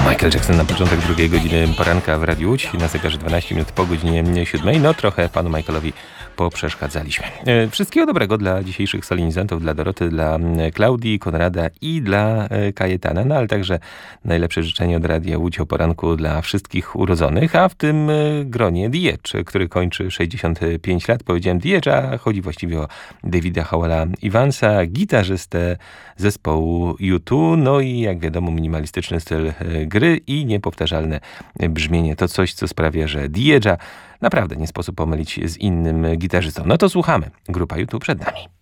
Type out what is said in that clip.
Michael Jackson na początek drugiej godziny poranka w Radiu Łódź. Na zegarze 12 minut po godzinie 7. No trochę panu Michaelowi poprzeszkadzaliśmy. Wszystkiego dobrego dla dzisiejszych solenizantów, dla Doroty, dla Klaudii, Konrada i dla Kajetana, no ale także najlepsze życzenie od Radia Łódź o poranku dla wszystkich urodzonych, a w tym gronie The Edge, który kończy 65 lat. Powiedziałem The Edge, a chodzi właściwie o Davida Howella Evansa, gitarzystę zespołu U2, no i jak wiadomo minimalistyczny styl gry i niepowtarzalne brzmienie. To coś, co sprawia, że The Edge'a naprawdę nie sposób pomylić z innym gitarzystą. No to słuchamy. Grupa U2 przed nami.